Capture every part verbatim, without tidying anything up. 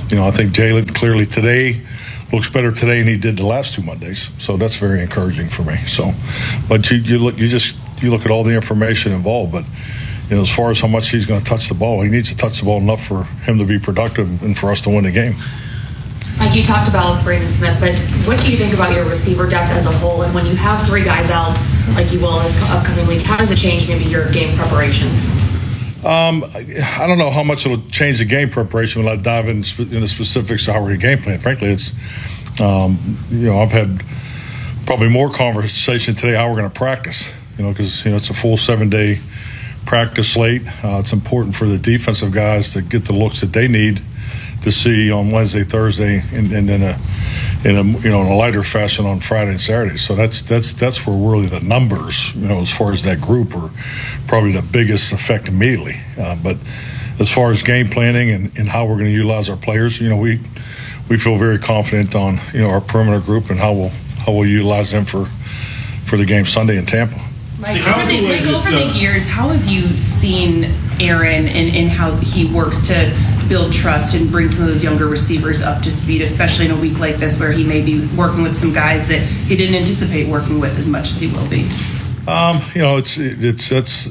you know, I think Jalen clearly today looks better today than he did the last two Mondays. So that's very encouraging for me. So, but you, you look, you just you look at all the information involved. But you know, as far as how much he's going to touch the ball, he needs to touch the ball enough for him to be productive and for us to win the game. Mike, you talked about Braden Smith, but what do you think about your receiver depth as a whole? And when you have three guys out, like you will this upcoming week, how does it change maybe your game preparation? Um, I don't know how much it'll change the game preparation when I dive in, in the specifics of how we're going to game plan. Frankly, it's, um, you know, I've had probably more conversation today how we're going to practice, you know, because, you know, it's a full seven-day practice slate. Uh, it's important for the defensive guys to get the looks that they need to see on Wednesday, Thursday, and, and in a in a you know in a lighter fashion on Friday and Saturday. So that's that's that's where really the numbers, you know, as far as that group, are probably the biggest effect immediately. Uh, but as far as game planning and, and how we're going to utilize our players, you know, we we feel very confident on you know our perimeter group and how we'll how we'll utilize them for for the game Sunday in Tampa. Mike, over the, Mike, over the years, how have you seen Aaron and, and how he works to build trust and bring some of those younger receivers up to speed, especially in a week like this where he may be working with some guys that he didn't anticipate working with as much as he will be? Um, you know, it's it's that's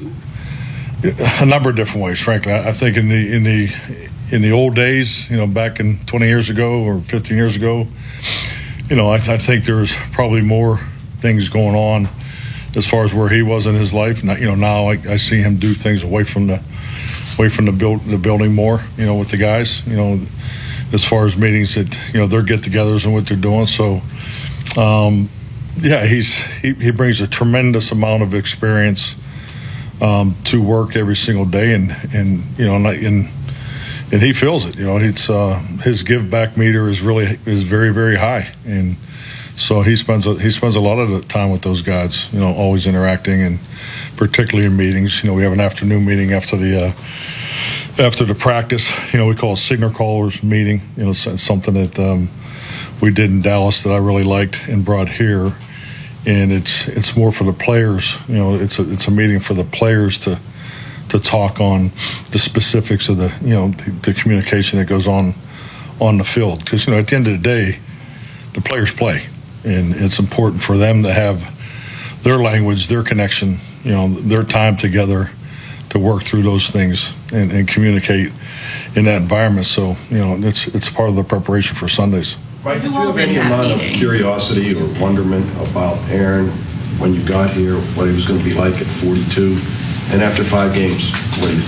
a number of different ways. Frankly, I think in the in the in the old days, you know, back in twenty years ago or fifteen years ago, you know, I, I think there was probably more things going on as far as where he was in his life. Now, you know, now I, I see him do things away from the away from the build the building more, you know, with the guys, you know, as far as meetings that, you know, their get-togethers and what they're doing. So, um, yeah, he's he, he brings a tremendous amount of experience um, to work every single day, and and you know, and, and and he feels it. You know, it's uh, his give back meter is really is very very high, and so he spends a, he spends a lot of the time with those guys, you know, always interacting, and particularly in meetings. You know, we have an afternoon meeting after the uh, after the practice. You know, we call it signal callers meeting. You know, it's something that um, we did in Dallas that I really liked and brought here, and it's it's more for the players. You know, it's a it's a meeting for the players to to talk on the specifics of the you know the, the communication that goes on on the field, because you know at the end of the day, the players play. And it's important for them to have their language, their connection, you know, their time together to work through those things and, and communicate in that environment. So, you know, it's it's part of the preparation for Sundays. Right. Did you have any amount of curiosity or wonderment about Aaron when you got here, what he was going to be like at forty-two? And after five games, what do you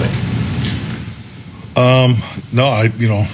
think? Um, no, I, you know,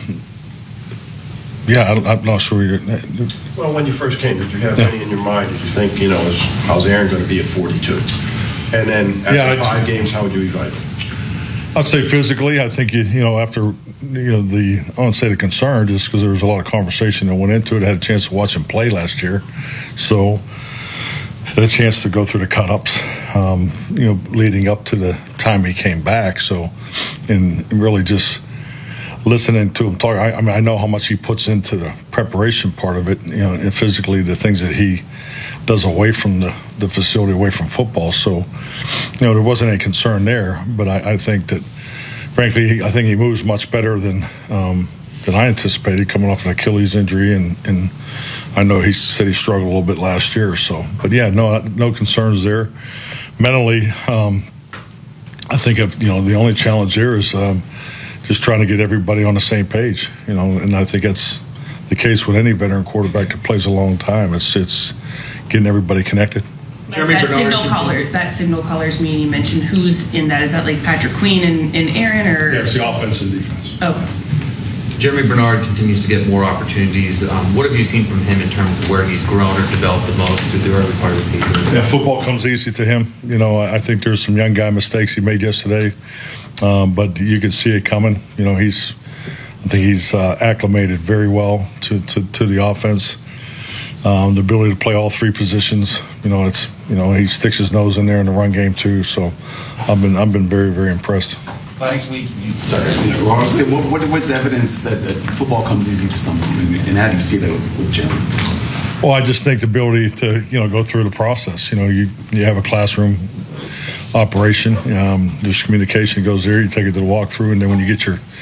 yeah, I, I'm not sure you're. Well, when you first came, did you have yeah. any in your mind? Did you think, you know, is, how's Aaron going to be at forty-two? And then after yeah, five games, how would you evaluate him? I'd say physically, I think, you, you know, after, you know, the, I won't say the concern, just because there was a lot of conversation that went into it. I had a chance to watch him play last year. So, had a chance to go through the cut-ups, um, you know, leading up to the time he came back. So, and really just listening to him talk, I, I mean, I know how much he puts into the preparation part of it, you know, and physically the things that he does away from the, the facility, away from football. So, you know, there wasn't any concern there. But I, I think that, frankly, he, I think he moves much better than um, than I anticipated coming off an Achilles injury, and, and I know he said he struggled a little bit last year. So, but yeah, no, no concerns there. Mentally, um, I think if, you know, the only challenge there is. Um, just trying to get everybody on the same page, you know, and I think that's the case with any veteran quarterback that plays a long time. It's it's getting everybody connected. Jeremy that Bernard signal caller, that signal callers meeting, you mentioned who's in that? Is that like Patrick Queen and, and Aaron, or? Yeah, it's the offense and defense. Okay. Jeremy Bernard continues to get more opportunities. Um, what have you seen from him in terms of where he's grown or developed the most through the early part of the season? Yeah, football comes easy to him. You know, I think there's some young guy mistakes he made yesterday. Um, but you could see it coming. You know, he's, I think he's uh, acclimated very well to, to, to the offense. Um, the ability to play all three positions. You know, it's you know he sticks his nose in there in the run game too. So, I've been I've been very very impressed. Last week, you, sorry, what, what, what's evidence that, that football comes easy to someone, and how do you see that with, with Jim? Well, I just think the ability to you know go through the process. You know, you you have a classroom operation. Um, there's communication goes there. You take it to the walkthrough, and then when you get your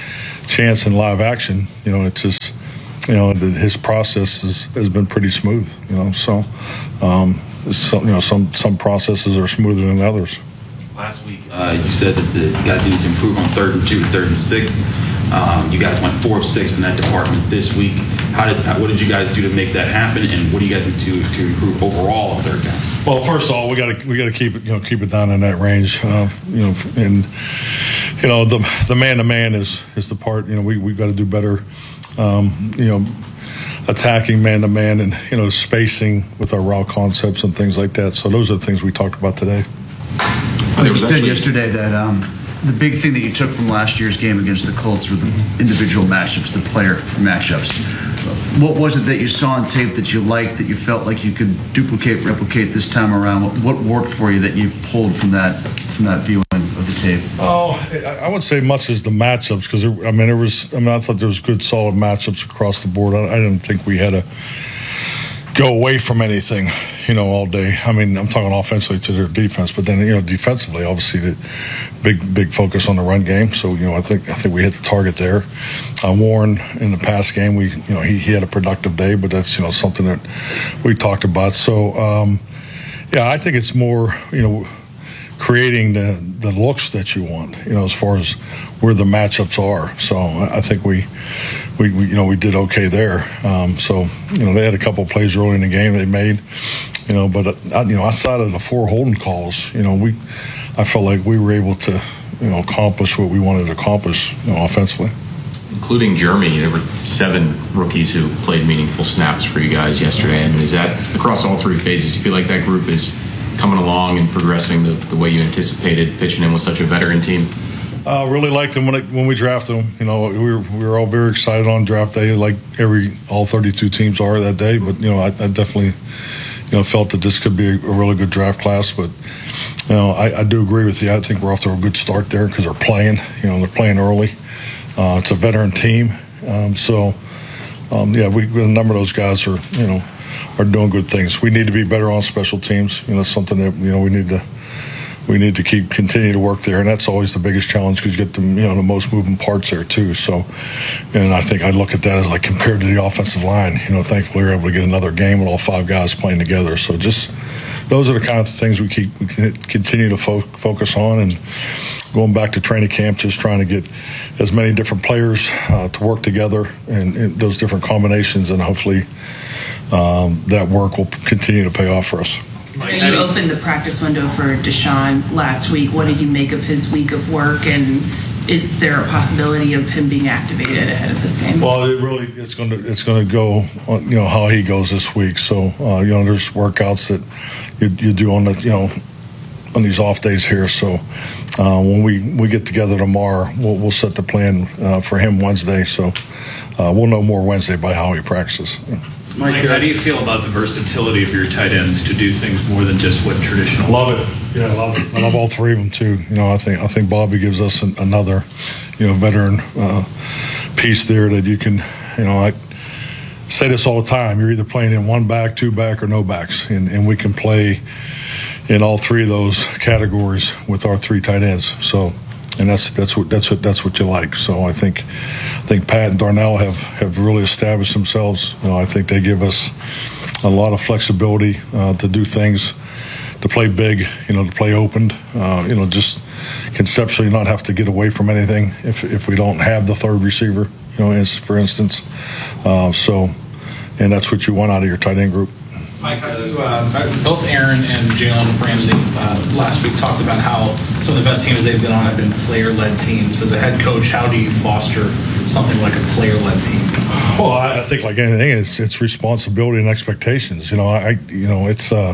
chance in live action, you know, it's just, you know, the, his process is, has been pretty smooth, you know. So, um, some, you know, some some processes are smoother than others. Last week, uh, you said that the, you guys needed to improve on third and two, third and six. Um, you guys went four of six in that department this week. How did how, what did you guys do to make that happen, and what do you guys do to improve overall on third downs? Well, first of all, we got to we got to keep it you know keep it down in that range, uh, you know, and you know the the man to man is is the part you know we we got to do better, um, you know, attacking man to man and you know spacing with our route concepts and things like that. So those are the things we talked about today. You said yesterday that um, the big thing that you took from last year's game against the Colts were the individual matchups, the player matchups. What was it that you saw on tape that you liked, that you felt like you could duplicate, replicate this time around? What, what worked for you that you pulled from that from that viewing of the tape? Oh, I would say much as the matchups, because I mean, there was. I mean, I thought there was good, solid matchups across the board. I, I didn't think we had to go away from anything, you know, all day. I mean, I'm talking offensively to their defense, but then you know, defensively, obviously, the big, big focus on the run game. So you know, I think I think we hit the target there. Uh, Warren in the past game, we you know he, he had a productive day, but that's you know something that we talked about. So um, yeah, I think it's more you know creating the the looks that you want, you know, as far as where the matchups are. So I think we. We, we, you know, we did okay there. Um, so, you know, they had a couple of plays early in the game they made, you know, but, uh, you know, outside of the four holding calls, you know, we, I felt like we were able to, you know, accomplish what we wanted to accomplish, you know, offensively. Including Germany, there were seven rookies who played meaningful snaps for you guys yesterday. I mean, is that across all three phases? Do you feel like that group is coming along and progressing the, the way you anticipated, pitching in with such a veteran team? Uh, really liked them when it, when we drafted them. You know, we were we were all very excited on draft day, like every all thirty-two teams are that day. But you know, I, I definitely you know felt that this could be a, a really good draft class. But you know, I, I do agree with you. I think we're off to a good start there because they're playing. You know, they're playing early. Uh, it's a veteran team, um, so um, yeah, we a number of those guys are you know are doing good things. We need to be better on special teams. You know, that's something that you know we need to. We need to keep continue to work there, and that's always the biggest challenge because you get the you know the most moving parts there too. So, and I think I look at that as like compared to the offensive line. You know, thankfully we were able to get another game with all five guys playing together. So just those are the kind of things we keep we continue to fo- focus on, and going back to training camp, just trying to get as many different players uh, to work together and, and those different combinations, and hopefully um, that work will continue to pay off for us. I know you opened the practice window for Deshaun last week. What did you make of his week of work, and is there a possibility of him being activated ahead of this game? Well, it really it's going to it's going to go on, you know how he goes this week. So uh, you know there's workouts that you, you do on the you know on these off days here. So uh, when we, we get together tomorrow, we'll we'll set the plan uh, for him Wednesday. So uh, we'll know more Wednesday by how he practices. Mike, how do you feel about the versatility of your tight ends to do things more than just what traditional? Love it. Yeah, love it. I love all three of them too. You know, I think I think Bobby gives us an, another, you know, veteran uh, piece there that you can, you know, I say this all the time. You're either playing in one back, two back, or no backs, and and we can play in all three of those categories with our three tight ends. So. And that's that's what that's what that's what you like. So I think I think Pat and Darnell have, have really established themselves. You know, I think they give us a lot of flexibility uh, to do things, to play big, you know, to play open. Uh, you know, just conceptually not have to get away from anything if if we don't have the third receiver. You know, as for instance. Uh, so, and that's what you want out of your tight end group. Mike, you, uh, both Aaron and Jalen Ramsey uh, last week talked about how some of the best teams they've been on have been player-led teams. As a head coach, how do you foster something like a player-led team? Well, I think like anything, it's it's responsibility and expectations. You know, I you know it's uh,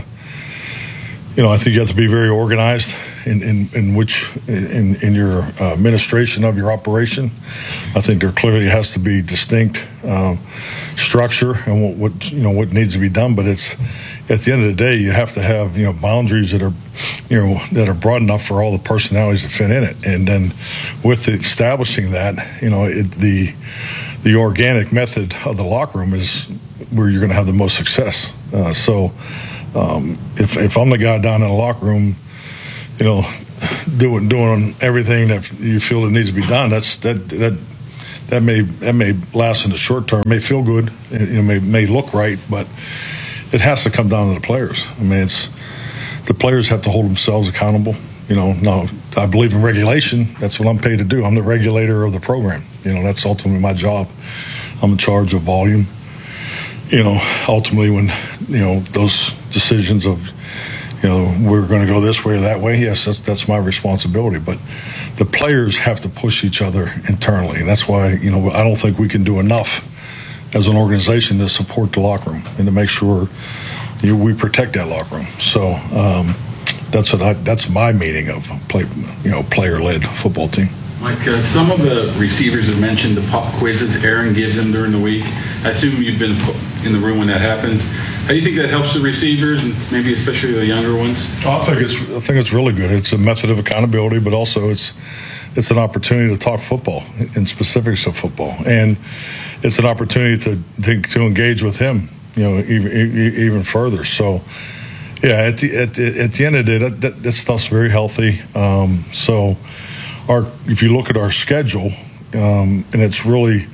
you know I think you have to be very organized in in, in which in in your uh, administration of your operation. I think there clearly has to be distinct uh, structure and what, what you know what needs to be done. But it's at the end of the day, you have to have you know boundaries that are you know that are broad enough for all the personalities to fit in it. And then with establishing that, you know, it, the the organic method of the locker room is where you're going to have the most success. Uh, so um, if if I'm the guy down in the locker room, you know, doing doing everything that you feel that needs to be done, that's that that that may that may last in the short term, may feel good, it, you know, may may look right, but it has to come down to the players. I mean, it's the players have to hold themselves accountable. You know, now I believe in regulation. That's what I'm paid to do. I'm the regulator of the program. You know, that's ultimately my job. I'm in charge of volume. You know, ultimately when, you know, those decisions of, you know, we're going to go this way or that way, yes, that's that's my responsibility. But the players have to push each other internally. And that's why, you know, I don't think we can do enough as an organization to support the locker room and to make sure you know, we protect that locker room. So um, that's what I, that's my meaning of play, you know, player-led football team. Like uh, some of the receivers have mentioned the pop quizzes Aaron gives them during the week. I assume you've been in the room when that happens. How do you think that helps the receivers and maybe especially the younger ones? I think it's I think it's really good. It's a method of accountability, but also it's it's an opportunity to talk football in specifics of football, and it's an opportunity to to, to engage with him, you know, even even further. So, yeah, at the at the, at the end of the day, that, that, that stuff's very healthy. Um, so, our if you look at our schedule, um, and it's really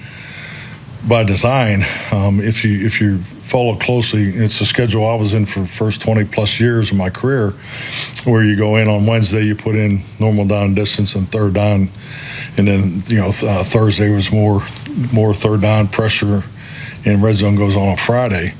by design. Um, if you if you follow closely, it's the schedule I was in for the first twenty plus years of my career, where you go in on Wednesday, you put in normal down distance and third down, and then you know th- uh, Thursday was more more third down pressure, and red zone goes on on Friday.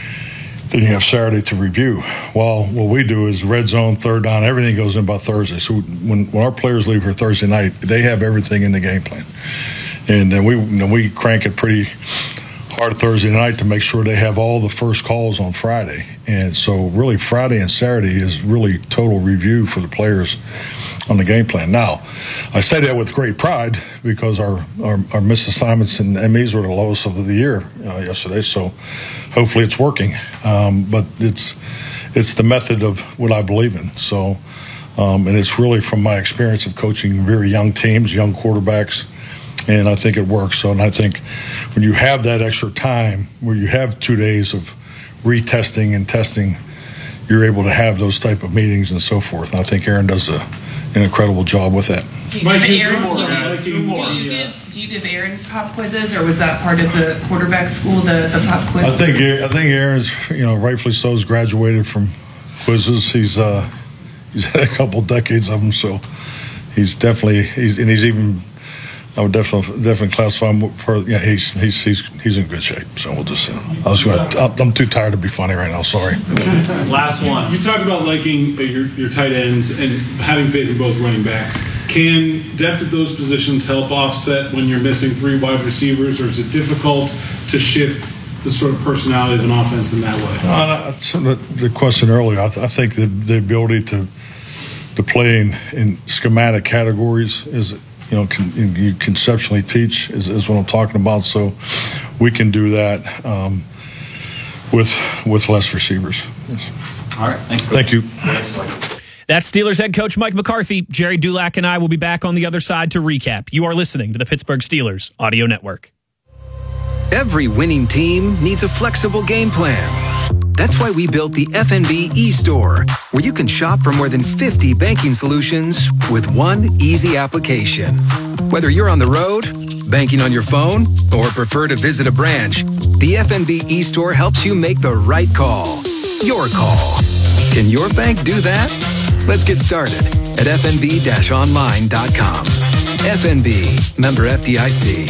Then you have Saturday to review. Well, what we do is red zone, third down, everything goes in by Thursday. So when when our players leave for Thursday night, they have everything in the game plan. And then we you know, we crank it pretty hard Thursday night to make sure they have all the first calls on Friday. And so really Friday and Saturday is really total review for the players on the game plan. Now, I say that with great pride because our, our, our missed assignments and M Es were the lowest of the year uh, yesterday. So hopefully it's working. Um, but it's it's the method of what I believe in. So um, and it's really from my experience of coaching very young teams, young quarterbacks. And I think it works. So, and I think when you have that extra time where you have two days of retesting and testing, you're able to have those type of meetings and so forth. And I think Aaron does a, an incredible job with that. Do you, Mike, give you Aaron, two more, do you, Aaron. do you give, do you give Aaron pop quizzes, or was that part of the quarterback school, the, the pop quiz? I think I think Aaron's, you know, rightfully so, has graduated from quizzes. He's uh, he's had a couple decades of them, so he's definitely he's and he's even. I would definitely definitely classify him for yeah he's he's he's he's in good shape. So we'll just uh, I was gonna, I'm too tired to be funny right now. Sorry. Last one. You talked about liking your your tight ends and having faith in both running backs. Can depth at those positions help offset when you're missing three wide receivers, or is it difficult to shift the sort of personality of an offense in that way? Uh, the, the question earlier, I, th- I think the the ability to to play in, in schematic categories is. You know, con, you conceptually teach is, is what I'm talking about. So we can do that um, with with less receivers. Yes. All right. Thank you. Thank you. That's Steelers head coach Mike McCarthy. Jerry Dulac and I will be back on the other side to recap. You are listening to the Pittsburgh Steelers Audio Network. Every winning team needs a flexible game plan. That's why we built the F N B e-store, where you can shop for more than fifty banking solutions with one easy application. Whether you're on the road, banking on your phone, or prefer to visit a branch, the F N B e-store helps you make the right call. Your call. Can your bank do that? Let's get started at f n b dash online dot com. F N B, member F D I C.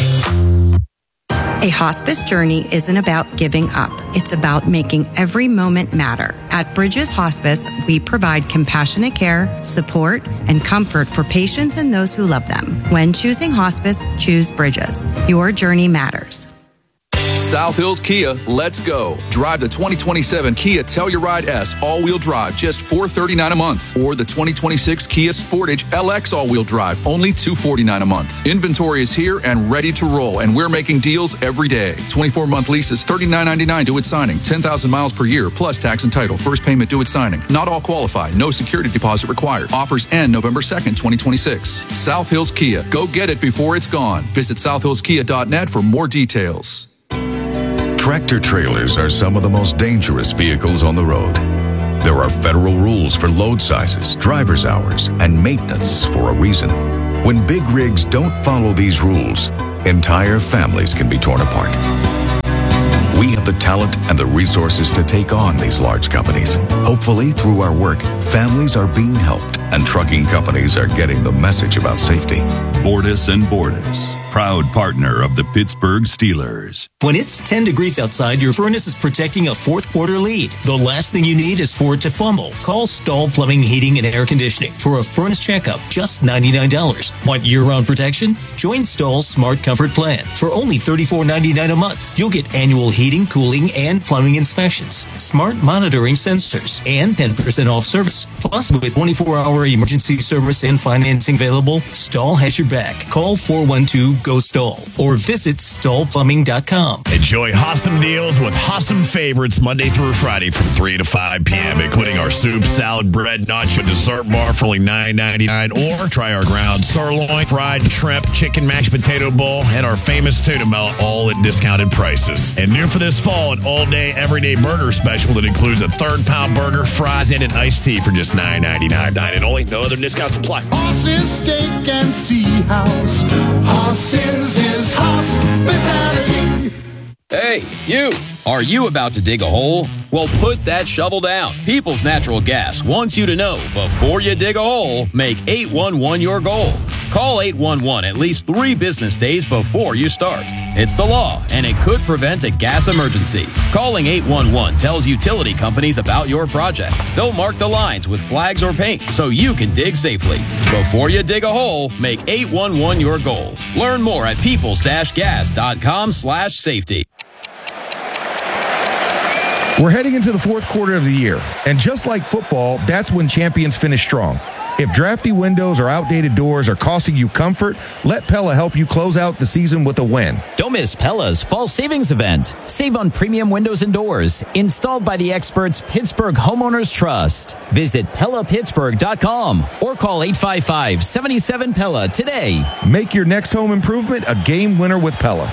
A hospice journey isn't about giving up. It's about making every moment matter. At Bridges Hospice, we provide compassionate care, support, and comfort for patients and those who love them. When choosing hospice, choose Bridges. Your journey matters. South Hills Kia, let's go. Drive the twenty twenty-seven Kia Telluride S all-wheel drive, just four hundred thirty-nine dollars a month. Or the twenty twenty-six Kia Sportage L X all-wheel drive, only two hundred forty-nine dollars a month. Inventory is here and ready to roll, and we're making deals every day. twenty-four month leases, thirty-nine ninety-nine due at signing. ten thousand miles per year, plus tax and title. First payment due at signing. Not all qualify. No security deposit required. Offers end November second, twenty twenty-six. South Hills Kia. Go get it before it's gone. Visit south hills kia dot net for more details. Tractor trailers are some of the most dangerous vehicles on the road. There are federal rules for load sizes, driver's hours, and maintenance for a reason. When big rigs don't follow these rules, entire families can be torn apart. We have the talent and the resources to take on these large companies. Hopefully, through our work, families are being helped and trucking companies are getting the message about safety. Bordas and Bordas, proud partner of the Pittsburgh Steelers. When it's ten degrees outside, your furnace is protecting a fourth quarter lead. The last thing you need is for it to fumble. Call Stahl Plumbing, Heating, and Air Conditioning for a furnace checkup, just ninety-nine dollars. Want year-round protection? Join Stahl's Smart Comfort Plan. For only thirty-four ninety-nine a month, you'll get annual heating, cooling, and plumbing inspections, smart monitoring sensors, and ten percent off service. Plus, with twenty-four hour emergency service and financing available, Stahl has your back. Call four one two, G O, Stahl or visit stahl plumbing dot com. Enjoy awesome deals with awesome favorites Monday through Friday from three to five p.m., including our soup, salad, bread, nacho, dessert bar for only nine ninety-nine, or try our ground sirloin, fried shrimp, chicken mashed potato bowl, and our famous tuna melt, all at discounted prices. And new for this fall, an all-day, everyday burger special that includes a third-pound burger, fries, and an iced tea for just nine ninety-nine. Dine and only, no other discounts apply. Horses, steak, and sea house. Horses is hospitality. Hey, you! Are you about to dig a hole? Well, put that shovel down. People's Natural Gas wants you to know, before you dig a hole, make eight one one your goal. Call eight one one at least three business days before you start. It's the law, and it could prevent a gas emergency. Calling eight one one tells utility companies about your project. They'll mark the lines with flags or paint so you can dig safely. Before you dig a hole, make eight one one your goal. Learn more at peoples gas dot com slash safety. We're heading into the fourth quarter of the year, and just like football, that's when champions finish strong. If drafty windows or outdated doors are costing you comfort, let Pella help you close out the season with a win. Don't miss Pella's fall savings event. Save on premium windows and doors installed by the experts Pittsburgh Homeowners Trust. Visit Pella Pittsburgh dot com or call eight five five, seven seven, Pella today. Make your next home improvement a game winner with Pella.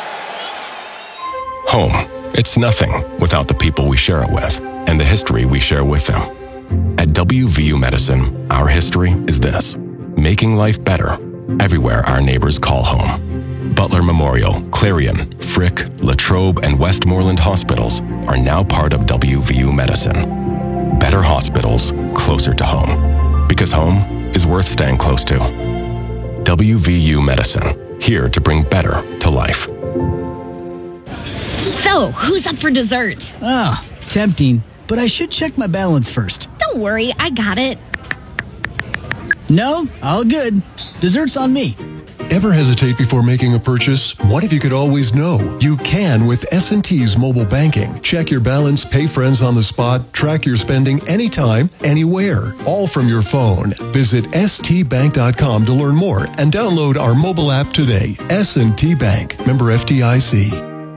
Home. It's nothing without the people we share it with and the history we share with them. At W V U Medicine, our history is this: making life better everywhere our neighbors call home. Butler Memorial, Clarion, Frick, Latrobe, and Westmoreland hospitals are now part of W V U Medicine. Better hospitals closer to home, because home is worth staying close to. W V U Medicine, here to bring better to life. So, who's up for dessert? Ah, tempting, but I should check my balance first. Don't worry, I got it. No, all good. Dessert's on me. Ever hesitate before making a purchase? What if you could always know? You can with S and T's mobile banking. Check your balance, pay friends on the spot, track your spending anytime, anywhere, all from your phone. Visit S T bank dot com to learn more and download our mobile app today. S and T Bank, member F D I C.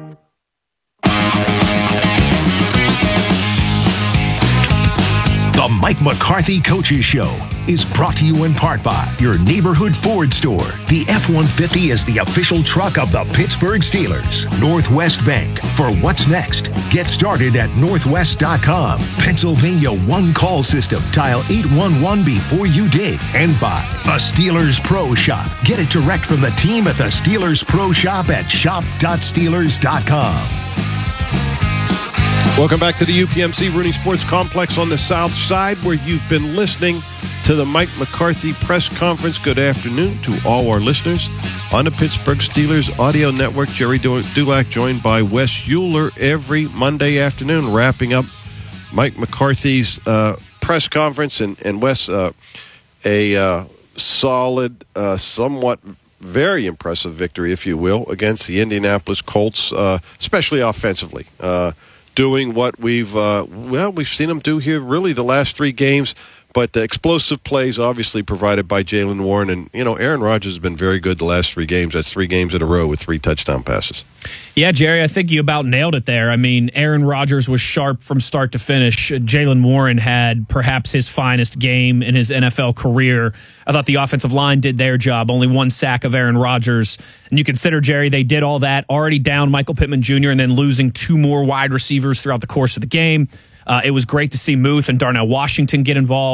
The Mike McCarthy Coaches Show is brought to you in part by your neighborhood Ford store. The F one fifty is the official truck of the Pittsburgh Steelers. Northwest Bank. For what's next, get started at northwest dot com. Pennsylvania One Call System. Dial eight one one before you dig. And by the Steelers Pro Shop. Get it direct from the team at the Steelers Pro Shop at shop dot steelers dot com. Welcome back to the U P M C Rooney Sports Complex on the South Side, where you've been listening to the Mike McCarthy press conference. Good afternoon to all our listeners on the Pittsburgh Steelers audio network. Jerry Dulac joined by Wes Euler every Monday afternoon, wrapping up Mike McCarthy's uh, press conference. And, and Wes, uh, a uh, solid, uh, somewhat very impressive victory, if you will, against the Indianapolis Colts, uh, especially offensively. Uh, doing what we've, uh, well, we've seen them do here really the last three games. But the explosive plays obviously provided by Jaylen Warren. And, you know, Aaron Rodgers has been very good the last three games. That's three games in a row with three touchdown passes. Yeah, Jerry, I think you about nailed it there. I mean, Aaron Rodgers was sharp from start to finish. Jaylen Warren had perhaps his finest game in his N F L career. I thought the offensive line did their job. Only one sack of Aaron Rodgers. And you consider, Jerry, they did all that, already down Michael Pittman Junior and then losing two more wide receivers throughout the course of the game. Uh, it was great to see Muth and Darnell Washington get involved.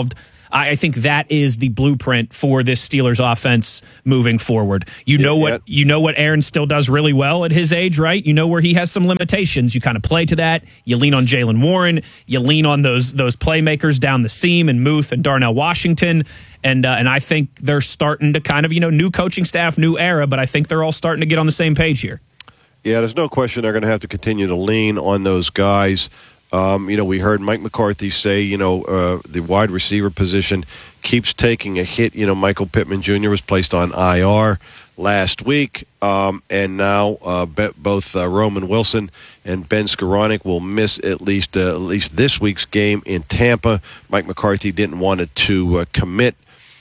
I, I think that is the blueprint for this Steelers offense moving forward. You know what you know what Aaron still does really well at his age, right? You know where he has some limitations. You kind of play to that. You lean on Jaylen Warren. You lean on those those playmakers down the seam and Muth and Darnell Washington. And uh, and I think they're starting to kind of, you know, new coaching staff, new era, but I think they're all starting to get on the same page here. Yeah, there's no question they're going to have to continue to lean on those guys. Um, you know, we heard Mike McCarthy say, you know, uh, the wide receiver position keeps taking a hit. You know, Michael Pittman Junior was placed on I R last week, um, and now uh, be- both uh, Roman Wilson and Ben Skoranek will miss at least uh, at least this week's game in Tampa. Mike McCarthy didn't want it to uh, commit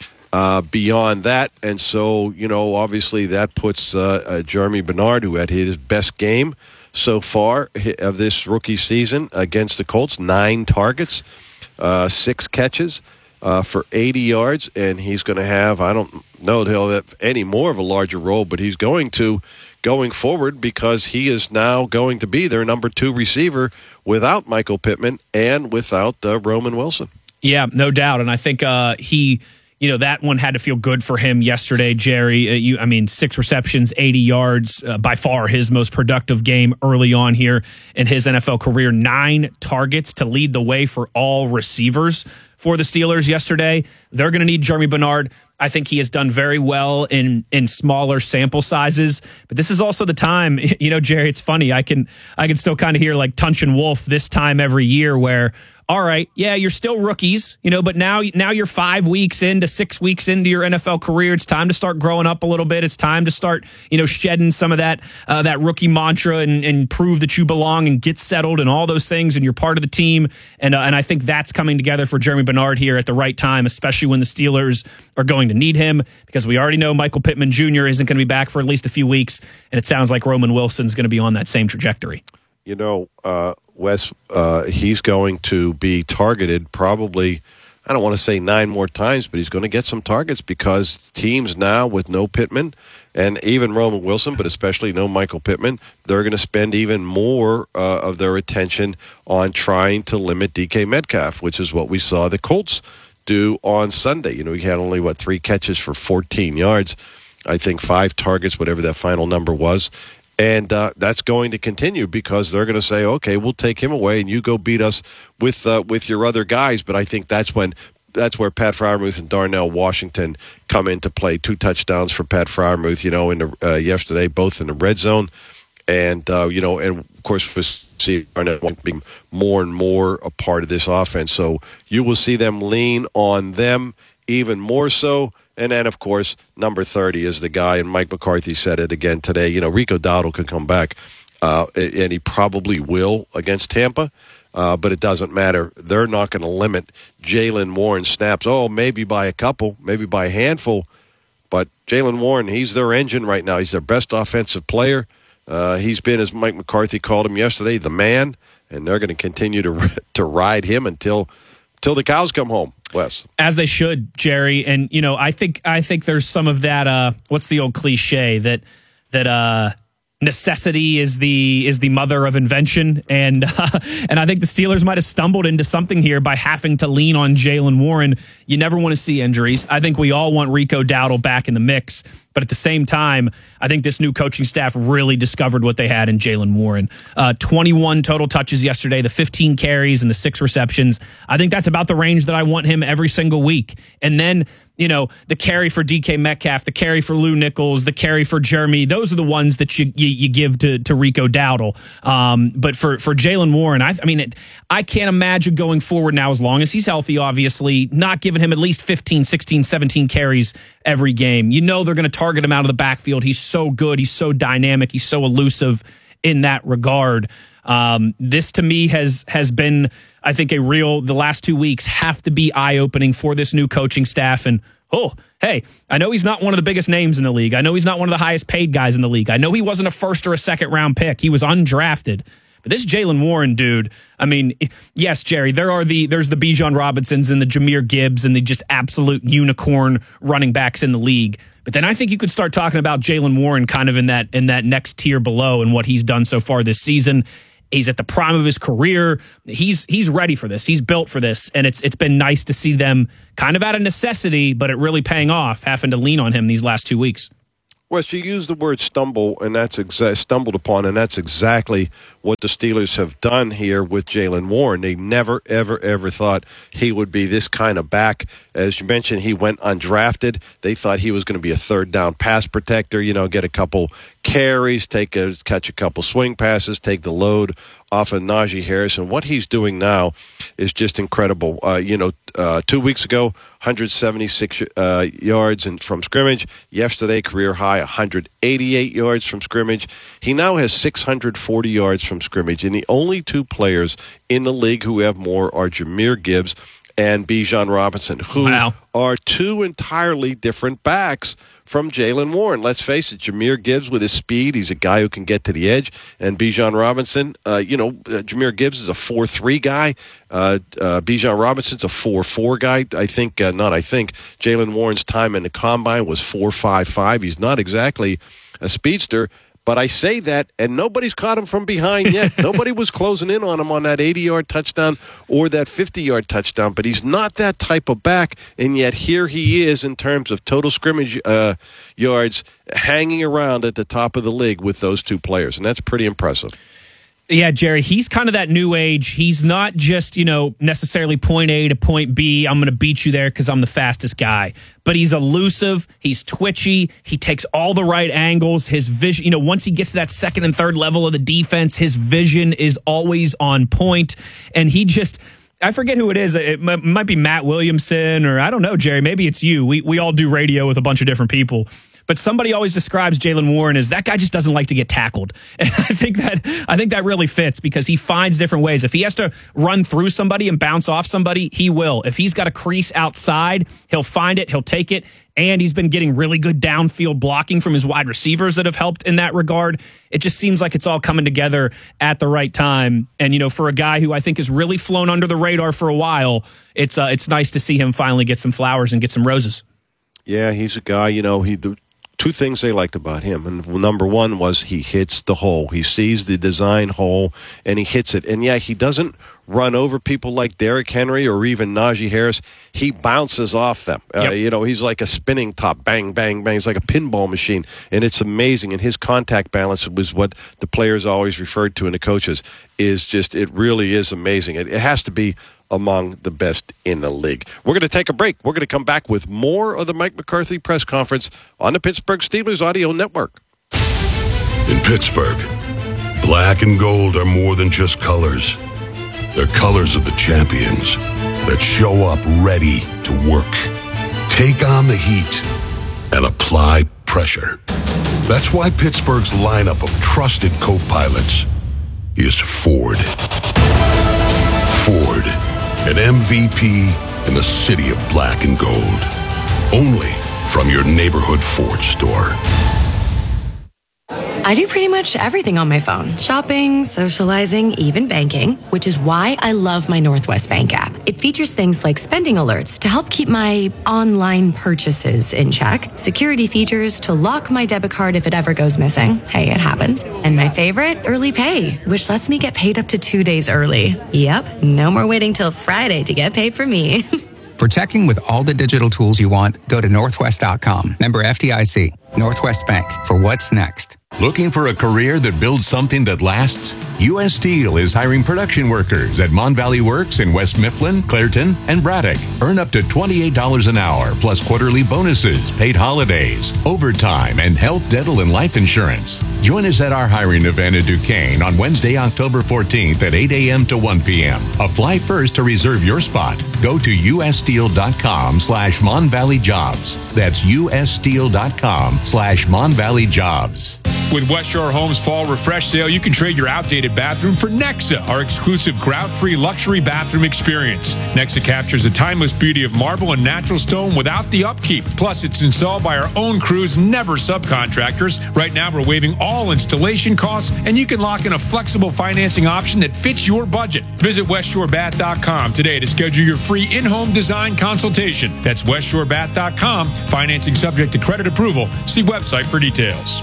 Uh, beyond that, and so, you know, obviously that puts uh, uh, Jeremy Bernard, who had his best game so far of this rookie season against the Colts, nine targets, uh, six catches uh, for eighty yards, and he's going to have, I don't know that he'll have any more of a larger role, but he's going to going forward because he is now going to be their number two receiver without Michael Pittman and without uh, Roman Wilson. Yeah, no doubt, and I think uh, he... You know, that one had to feel good for him yesterday, Jerry. Uh, you, I mean, six receptions, eighty yards, uh, by far his most productive game early on here in his N F L career. Nine targets to lead the way for all receivers for the Steelers yesterday. They're going to need Jeremy Bernard. I think he has done very well in in smaller sample sizes, but this is also the time, you know, Jerry, it's funny. I can I can still kind of hear like Tunch and Wolf this time every year where, all right, yeah, you're still rookies, you know, but now now you're five weeks into six weeks into your N F L career. It's time to start growing up a little bit. It's time to start, you know, shedding some of that uh, that rookie mantra and, and prove that you belong and get settled and all those things, and you're part of the team. And uh, and I think that's coming together for Jeremy Bernard here at the right time, especially when the Steelers are going to need him, because we already know Michael Pittman Junior isn't going to be back for at least a few weeks, and it sounds like Roman Wilson's going to be on that same trajectory. You know, uh, Wes, uh, he's going to be targeted probably, I don't want to say nine more times, but he's going to get some targets because teams now with no Pittman and even Roman Wilson, but especially no Michael Pittman, they're going to spend even more uh, of their attention on trying to limit D K Metcalf, which is what we saw the Colts do on Sunday. You know, he had only, what, three catches for fourteen yards, I think five targets, whatever that final number was. And uh, that's going to continue because they're going to say, okay, we'll take him away and you go beat us with uh, with your other guys. But I think that's when that's where Pat Freiermuth and Darnell Washington come into play. Two touchdowns for Pat Freiermuth, you know, in the, uh, yesterday, both in the red zone. And, uh, you know, and of course, we see Darnell being more and more a part of this offense. So you will see them lean on them even more so. And then, of course, number thirty is the guy, and Mike McCarthy said it again today. You know, Rico Dowdle could come back, uh, and he probably will against Tampa, uh, but it doesn't matter. They're not going to limit Jaylen Warren snaps. Oh, maybe by a couple, maybe by a handful, but Jaylen Warren, he's their engine right now. He's their best offensive player. Uh, he's been, as Mike McCarthy called him yesterday, the man, and they're going to continue to to ride him until until the cows come home. Wes. As they should, Jerry. And, you know, I think I think there's some of that, uh, what's the old cliche, that that uh, necessity is the is the mother of invention. And uh, and I think the Steelers might have stumbled into something here by having to lean on Jaylen Warren. You never want to see injuries. I think we all want Rico Dowdle back in the mix. But at the same time, I think this new coaching staff really discovered what they had in Jaylen Warren. Uh, twenty-one total touches yesterday, the fifteen carries and the six receptions. I think that's about the range that I want him every single week. And then, you know, the carry for D K Metcalf, the carry for Lou Nichols, the carry for Jeremy, those are the ones that you you, you give to, to Rico Dowdle. Um, but for, for Jaylen Warren, I, I mean, it, I can't imagine going forward now, as long as he's healthy, obviously, not giving him at least fifteen, sixteen, seventeen carries every game. You know they're going to target him out of the backfield. He's so good. He's so dynamic. He's so elusive in that regard. Um, this to me has has been, I think, a real, the last two weeks have to be eye-opening for this new coaching staff. And, oh, hey, I know he's not one of the biggest names in the league. I know he's not one of the highest paid guys in the league. I know he wasn't a first or a second round pick. He was undrafted. But this Jaylen Warren dude, I mean, yes, Jerry, there are the there's the Bijan Robinsons and the Jahmyr Gibbs and the just absolute unicorn running backs in the league. But then I think you could start talking about Jaylen Warren kind of in that in that next tier below and what he's done so far this season. He's at the prime of his career. He's he's ready for this. He's built for this. And it's it's been nice to see them kind of out of necessity, but it really paying off, having to lean on him these last two weeks. Wes, you used the word stumble, and that's exa- stumbled upon, and that's exactly what the Steelers have done here with Jaylen Warren. They never, ever, ever thought he would be this kind of back. As you mentioned, he went undrafted. They thought he was going to be a third down pass protector, you know, get a couple carries, take a, catch a couple swing passes, take the load off of Najee Harris. And what he's doing now is just incredible. Uh, you know, uh, two weeks ago, one hundred seventy-six uh, yards in, from scrimmage. Yesterday, career high, one hundred eighty-eight yards from scrimmage. He now has six hundred forty yards from scrimmage. And the only two players in the league who have more are Jahmyr Gibbs and Bijan Robinson, who wow. are two entirely different backs from Jaylen Warren. Let's face it, Jahmyr Gibbs with his speed, he's a guy who can get to the edge. And Bijan Robinson, uh, you know, uh, Jahmyr Gibbs is a four three guy. Uh, uh, Bijan Robinson's a four four guy. I think, uh, not I think, Jaylen Warren's time in the combine was four five five. He's not exactly a speedster. But I say that, and nobody's caught him from behind yet. Nobody was closing in on him on that eighty-yard touchdown or that fifty-yard touchdown. But he's not that type of back, and yet here he is in terms of total scrimmage uh, yards, hanging around at the top of the league with those two players, and that's pretty impressive. Yeah, Jerry, he's kind of that new age. He's not just, you know, necessarily point A to point B. I'm going to beat you there because I'm the fastest guy. But he's elusive. He's twitchy. He takes all the right angles. His vision, you know, once he gets to that second and third level of the defense, his vision is always on point. And he just, I forget who it is. It might be Matt Williamson, or I don't know, Jerry. Maybe it's you. We we all do radio with a bunch of different people. But somebody always describes Jaylen Warren as that guy just doesn't like to get tackled. And I think that I think that really fits because he finds different ways. If he has to run through somebody and bounce off somebody, he will. If he's got a crease outside, he'll find it, he'll take it. And he's been getting really good downfield blocking from his wide receivers that have helped in that regard. It just seems like it's all coming together at the right time. And, you know, for a guy who I think has really flown under the radar for a while, it's uh, it's nice to see him finally get some flowers and get some roses. Yeah, he's a guy, you know, he... Two things they liked about him. And number one was he hits the hole. He sees the design hole, and he hits it. And, yeah, he doesn't run over people like Derrick Henry or even Najee Harris. He bounces off them. Yep. Uh, you know, he's like a spinning top. Bang, bang, bang. He's like a pinball machine. And it's amazing. And his contact balance was what the players always referred to and the coaches is just, it really is amazing. It, it has to be among the best in the league. We're going to take a break. We're going to come back with more of the Mike McCarthy press conference on the Pittsburgh Steelers Audio Network. In Pittsburgh, black and gold are more than just colors. They're colors of the champions that show up ready to work, take on the heat, and apply pressure. That's why Pittsburgh's lineup of trusted co-pilots is Ford. Ford. An M V P in the city of black and gold. Only from your neighborhood Ford store. I do pretty much everything on my phone. Shopping, socializing, even banking, which is why I love my Northwest Bank app. It features things like spending alerts to help keep my online purchases in check, security features to lock my debit card if it ever goes missing. Hey, it happens. And my favorite, early pay, which lets me get paid up to two days early. Yep, no more waiting till Friday to get paid for me. For checking with all the digital tools you want, go to northwest dot com. Member F D I C. Northwest Bank. For what's next. Looking for a career that builds something that lasts? U S Steel is hiring production workers at Mon Valley Works in West Mifflin, Clairton, and Braddock. Earn up to twenty-eight dollars an hour, plus quarterly bonuses, paid holidays, overtime, and health, dental, and life insurance. Join us at our hiring event in Duquesne on Wednesday, October fourteenth at eight a.m. to one p.m. Apply first to reserve your spot. Go to ussteel.com slash Mon Valley Jobs. That's ussteel.com slash Mon Valley Jobs. With West Shore Homes Fall Refresh Sale, you can trade your outdated bathroom for Nexa, our exclusive grout-free luxury bathroom experience. Nexa captures the timeless beauty of marble and natural stone without the upkeep. Plus, it's installed by our own crews, never subcontractors. Right now, we're waiving all installation costs, and you can lock in a flexible financing option that fits your budget. Visit west shore bath dot com today to schedule your free in-home design consultation. That's west shore bath dot com. Financing subject to credit approval. See website for details.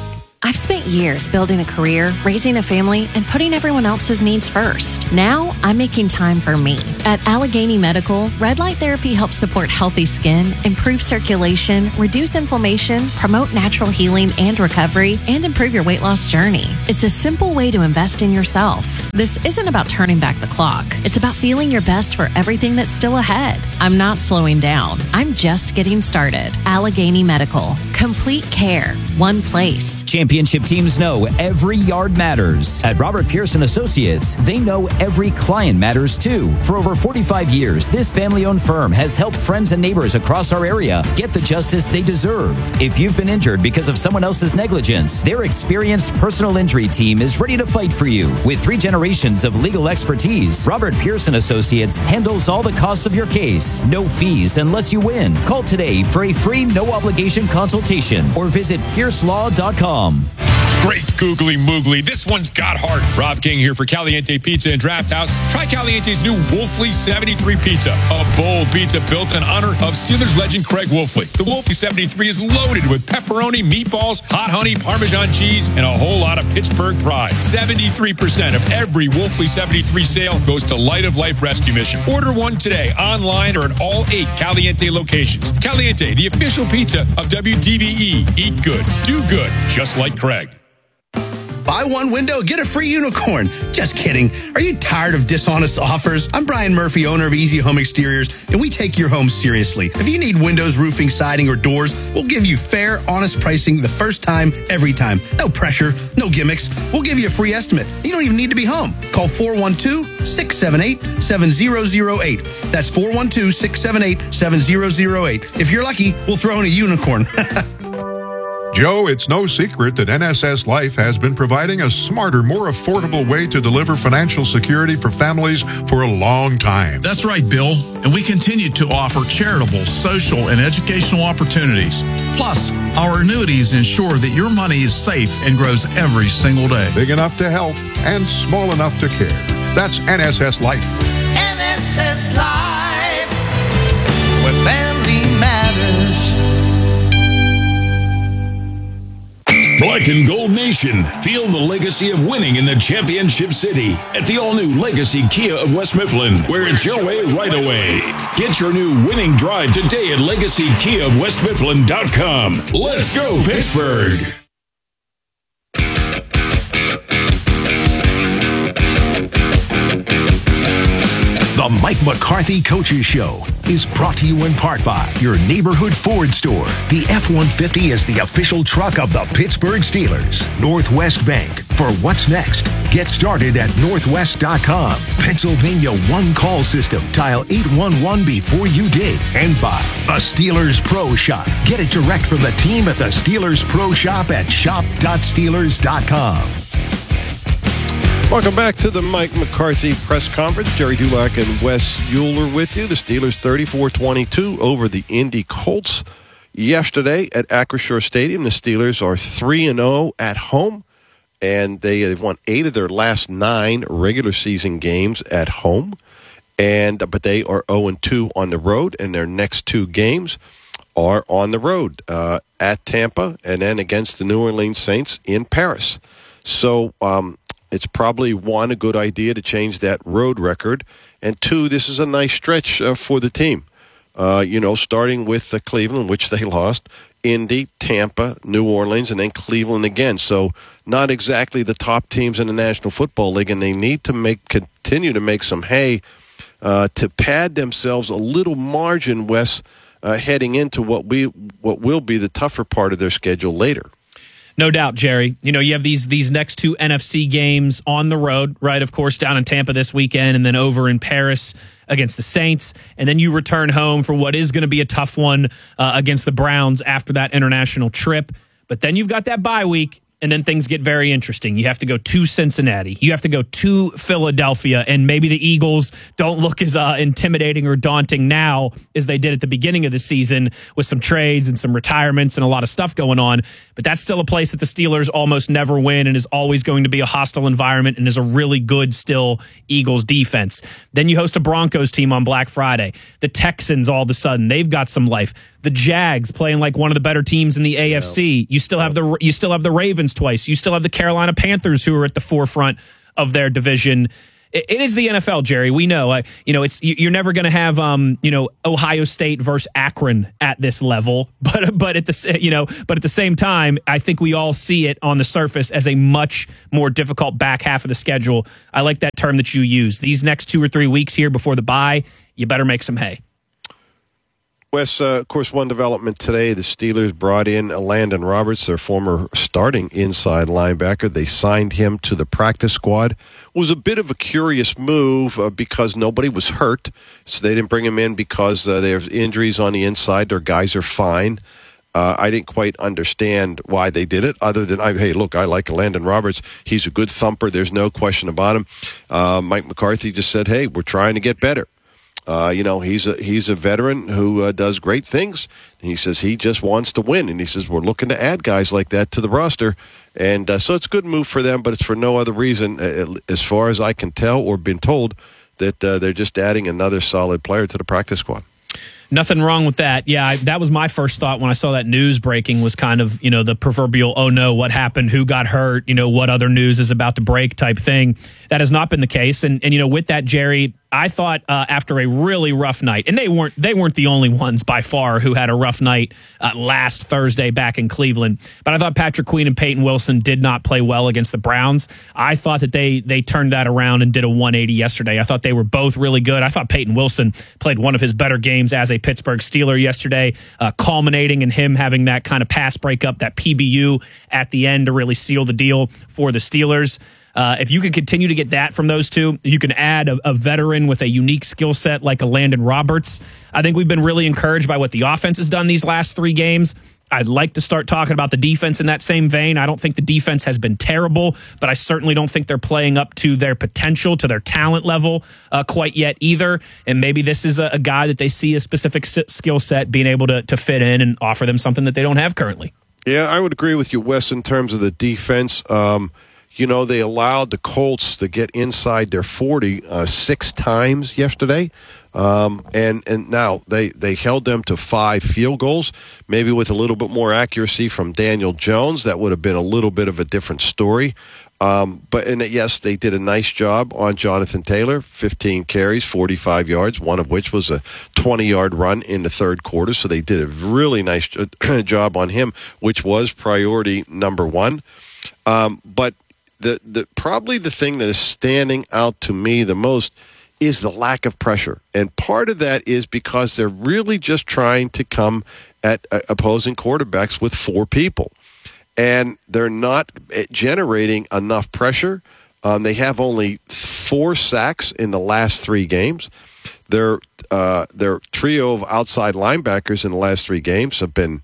I've spent years building a career, raising a family, and putting everyone else's needs first. Now, I'm making time for me. At Allegheny Medical, red light therapy helps support healthy skin, improve circulation, reduce inflammation, promote natural healing and recovery, and improve your weight loss journey. It's a simple way to invest in yourself. This isn't about turning back the clock. It's about feeling your best for everything that's still ahead. I'm not slowing down. I'm just getting started. Allegheny Medical. Complete care. One place. Championship teams know every yard matters. At Robert Pearson Associates, they know every client matters too. For over forty-five years, this family-owned firm has helped friends and neighbors across our area get the justice they deserve. If you've been injured because of someone else's negligence, their experienced personal injury team is ready to fight for you. With three generations of legal expertise, Robert Pearson Associates handles all the costs of your case. No fees unless you win. Call today for a free no-obligation consultation or visit pierce law dot com. Great googly moogly. This one's got heart. Rob King here for Caliente Pizza and Draft House. Try Caliente's new Wolfley seventy-three Pizza, a bold pizza built in honor of Steelers legend Craig Wolfley. The Wolfley seventy-three is loaded with pepperoni, meatballs, hot honey, Parmesan cheese, and a whole lot of Pittsburgh pride. seventy-three percent of every Wolfley seventy-three sale goes to Light of Life Rescue Mission. Order one today, online or at all eight Caliente locations. Caliente, the official pizza of W D B E. Eat good, do good, just like Craig. Buy one window, get a free unicorn. Just kidding. Are you tired of dishonest offers? I'm Brian Murphy, owner of Easy Home Exteriors, and we take your home seriously. If you need windows, roofing, siding, or doors, we'll give you fair, honest pricing the first time, every time. No pressure, no gimmicks. We'll give you a free estimate. You don't even need to be home. Call four one two, six seven eight, seven zero zero eight. That's four one two, six seven eight, seven zero zero eight. If you're lucky, we'll throw in a unicorn. Joe, it's no secret that N S S Life has been providing a smarter, more affordable way to deliver financial security for families for a long time. That's right, Bill. And we continue to offer charitable, social, and educational opportunities. Plus, our annuities ensure that your money is safe and grows every single day. Big enough to help and small enough to care. That's N S S Life. N S S Life, where family matters. Black and Gold Nation, feel the legacy of winning in the championship city at the all-new Legacy Kia of West Mifflin, where it's your way right away. Get your new winning drive today at legacy kia of west mifflin dot com. Let's go, Pittsburgh! The Mike McCarthy Coaches Show is brought to you in part by your neighborhood Ford store. The F one fifty is the official truck of the Pittsburgh Steelers. Northwest Bank. For what's next, get started at northwest dot com. Pennsylvania One Call System. Dial eight one one before you dig. And by the Steelers Pro Shop. Get it direct from the team at the Steelers Pro Shop at shop dot steelers dot com. Welcome back to the Mike McCarthy press conference. Jerry Dulac and Wes Euler with you. The Steelers thirty-four twenty-two over the Indy Colts yesterday at Acrisure Stadium. The Steelers are three and oh at home, and they have won eight of their last nine regular season games at home. And but they are oh and two on the road, and their next two games are on the road uh, at Tampa and then against the New Orleans Saints in Paris. So um, it's probably, one, a good idea to change that road record, and two, this is a nice stretch uh, for the team. Uh, you know, starting with uh, Cleveland, which they lost, Indy, Tampa, New Orleans, and then Cleveland again. So not exactly the top teams in the National Football League, and they need to make continue to make some hay uh, to pad themselves a little margin, Wes, uh, heading into what we what will be the tougher part of their schedule later. No doubt, Jerry. You know, you have these these next two N F C games on the road, right? Of course, down in Tampa this weekend and then over in Paris against the Saints. And then you return home for what is going to be a tough one uh, against the Browns after that international trip. But then you've got that bye week. And then things get very interesting. You have to go to Cincinnati. You have to go to Philadelphia. And maybe the Eagles don't look as uh, intimidating or daunting now as they did at the beginning of the season with some trades and some retirements and a lot of stuff going on. But that's still a place that the Steelers almost never win and is always going to be a hostile environment and is a really good still Eagles defense. Then you host a Broncos team on Black Friday. The Texans, all of a sudden, they've got some life. the Jags playing like one of the better teams in the A F C. You still have the you still have the Ravens twice. You still have the Carolina Panthers who are at the forefront of their division. It, it is the N F L, Jerry. We know. Uh, you know, it's you, you're never going to have um, you know, Ohio State versus Akron at this level, but but at the you know, but at the same time, I think we all see it on the surface as a much more difficult back half of the schedule. I like that term that you use. These next two or three weeks here before the bye, you better make some hay. Wes, uh, of course, one development today, the Steelers brought in Landon Roberts, their former starting inside linebacker. They signed him to the practice squad. It was a bit of a curious move uh, because nobody was hurt, so they didn't bring him in because uh, there's injuries on the inside. Their guys are fine. Uh, I didn't quite understand why they did it, other than, I, hey, look, I like Landon Roberts. He's a good thumper. There's no question about him. Uh, Mike McCarthy just said, hey, we're trying to get better. Uh, you know, he's a he's a veteran who uh, does great things. He says he just wants to win, and he says we're looking to add guys like that to the roster, and uh, so it's a good move for them. But it's for no other reason, uh, as far as I can tell or been told, that uh, they're just adding another solid player to the practice squad. Nothing wrong with that. Yeah, I, that was my first thought when I saw that news breaking, was kind of, you know, the proverbial, oh no, what happened? Who got hurt? You know, what other news is about to break type thing. That has not been the case. And, and you know, with that, Jerry, I thought uh, after a really rough night, and they weren't they weren't the only ones by far who had a rough night uh, last Thursday back in Cleveland, but I thought Patrick Queen and Peyton Wilson did not play well against the Browns. I thought that they they turned that around and did a one eighty yesterday. I thought they were both really good. I thought Peyton Wilson played one of his better games as a Pittsburgh Steeler yesterday, uh, culminating in him having that kind of pass breakup, that P B U at the end to really seal the deal for the Steelers. Uh, if you can continue to get that from those two, you can add a, a veteran with a unique skill set like a Landon Roberts. I think we've been really encouraged by what the offense has done these last three games. I'd like to start talking about the defense in that same vein. I don't think the defense has been terrible, but I certainly don't think they're playing up to their potential, to their talent level uh, quite yet either. And maybe this is a, a guy that they see a specific skill set being able to, to fit in and offer them something that they don't have currently. Yeah, I would agree with you, Wes, in terms of the defense. Um, You know, they allowed the Colts to get inside their forty uh, six times yesterday. Um, and, and now they, they held them to five field goals, maybe with a little bit more accuracy from Daniel Jones. That would have been a little bit of a different story. Um, but, and yes, they did a nice job on Jonathan Taylor, fifteen carries, forty-five yards, one of which was a twenty-yard run in the third quarter. So they did a really nice job on him, which was priority number one. Um, but The, the probably the thing that is standing out to me the most is the lack of pressure. And part of that is because they're really just trying to come at uh, opposing quarterbacks with four people. And they're not generating enough pressure. Um, they have only four sacks in the last three games. Their, uh, their trio of outside linebackers in the last three games have been